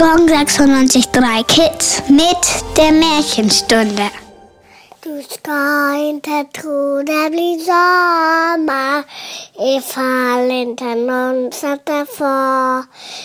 Gong 96.3 Kids mit der Märchenstunde. Du ska inte tro det blir sommar ifall inte någon sätter för.